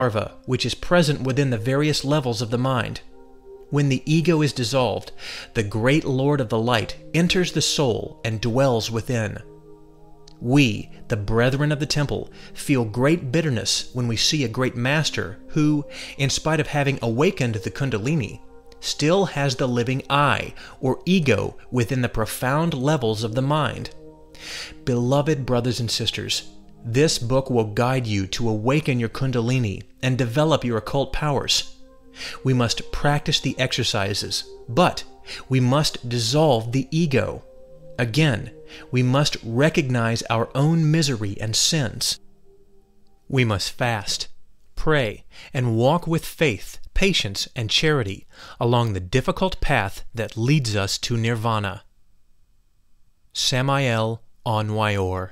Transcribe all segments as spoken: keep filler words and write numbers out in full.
larva which is present within the various levels of the mind. When the ego is dissolved, the great Lord of the light enters the soul and dwells within. We, the brethren of the temple, feel great bitterness when we see a great master who, in spite of having awakened the Kundalini, still has the living I, or ego, within the profound levels of the mind. Beloved brothers and sisters, this book will guide you to awaken your Kundalini and develop your occult powers. We must practice the exercises, but we must dissolve the ego. Again, we must recognize our own misery and sins. We must fast, pray, and walk with faith, patience, and charity along the difficult path that leads us to nirvana. Samael Aun-Weor.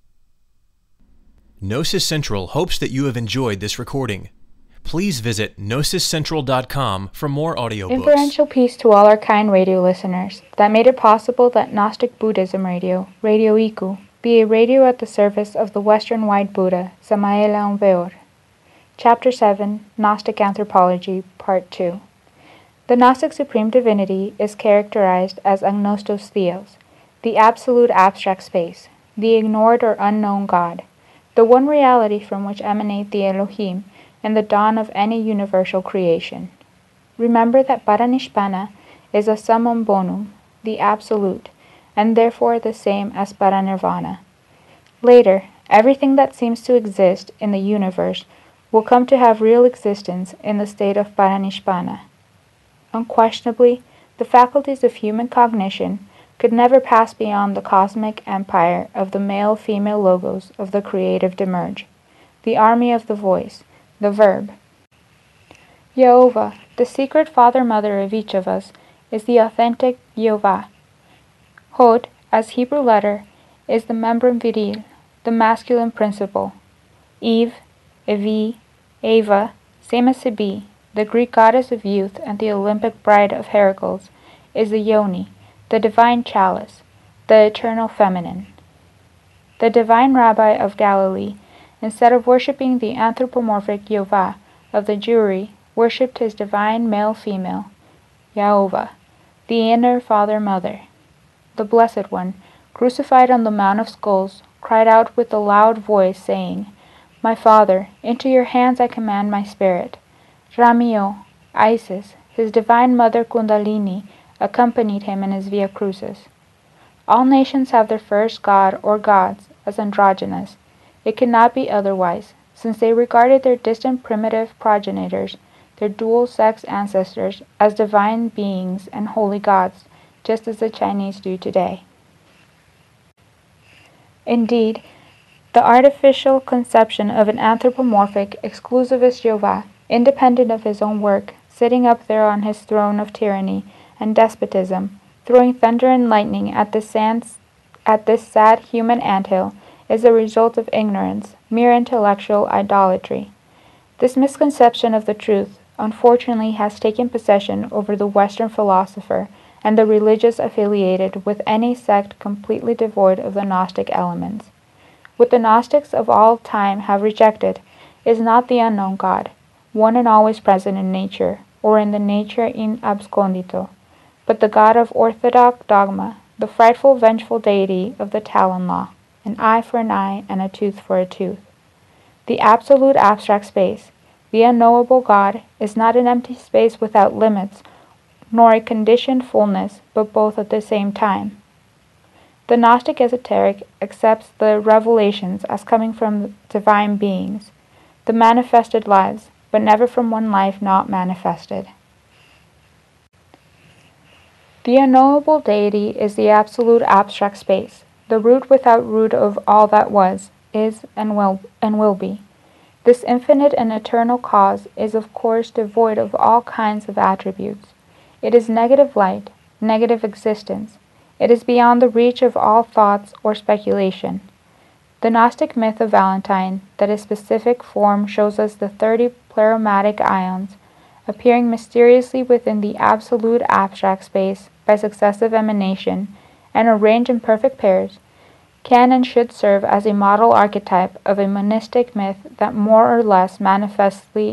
Gnosis Central hopes that you have enjoyed this recording. Please visit gnosis central dot com for more audiobooks. Inferential peace to all our kind radio listeners that made it possible that Gnostic Buddhism Radio, Radio Iku, be a radio at the service of the Western White Buddha, Samael Aun-Weor. Chapter seven, Gnostic Anthropology, Part two. The Gnostic Supreme Divinity is characterized as agnostos theos, the absolute abstract space, the ignored or unknown God, the one reality from which emanate the Elohim and the dawn of any universal creation. Remember that Paranishpana is a summum bonum, the absolute, and therefore the same as Paranirvana. Later, everything that seems to exist in the universe will come to have real existence in the state of Paranishpana. Unquestionably, the faculties of human cognition could never pass beyond the cosmic empire of the male-female logos of the creative Demerge, the army of the voice, the verb. Yehovah, the secret father-mother of each of us, is the authentic Yehovah. Hod, as Hebrew letter, is the membrum viril, the masculine principle. Eve, Evi, Eva, same as Sibi, the Greek goddess of youth and the Olympic bride of Heracles, is the Yoni, the divine chalice, the eternal feminine. The divine rabbi of Galilee, instead of worshipping the anthropomorphic Yehovah of the Jewry, worshipped his divine male-female, Yehovah, the inner father-mother. The Blessed One, crucified on the Mount of Skulls, cried out with a loud voice, saying, My Father, into your hands I command my spirit. Ramio, Isis, his divine mother Kundalini, accompanied him in his Via Crucis. All nations have their first god or gods as androgynous. It cannot be otherwise, since they regarded their distant primitive progenitors, their dual-sex ancestors, as divine beings and holy gods, just as the Chinese do today. Indeed, the artificial conception of an anthropomorphic, exclusivist Jehovah, independent of his own work, sitting up there on his throne of tyranny and despotism, throwing thunder and lightning at this, sans- at this sad human anthill, is the result of ignorance, mere intellectual idolatry. This misconception of the truth, unfortunately, has taken possession over the Western philosopher and the religious affiliated with any sect completely devoid of the Gnostic elements. What the Gnostics of all time have rejected is not the unknown God, one and always present in nature, or in the nature in abscondito, but the God of orthodox dogma, the frightful vengeful deity of the Talon law, an eye for an eye and a tooth for a tooth. The absolute abstract space, the unknowable God, is not an empty space without limits, nor a conditioned fullness, but both at the same time. The Gnostic esoteric accepts the revelations as coming from divine beings, the manifested lives, but never from one life not manifested. The unknowable deity is the absolute abstract space, the root without root of all that was, is, and will, and will be. This infinite and eternal cause is of course devoid of all kinds of attributes. It is negative light, negative existence. It is beyond the reach of all thoughts or speculation. The Gnostic myth of Valentine, that a specific form shows us the thirty pleromatic ions, appearing mysteriously within the absolute abstract space by successive emanation, and arranged in perfect pairs, can and should serve as a model archetype of a monistic myth that more or less manifestly